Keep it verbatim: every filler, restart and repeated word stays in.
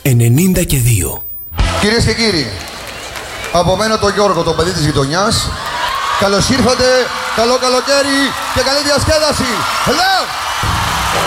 ενενήντα και δύο. Κυρίες και κύριοι, από μένα τον Γιώργο, το παιδί της γειτονιάς, καλώς ήρθατε, καλό καλοκαίρι και καλή διασκέδαση. Hello!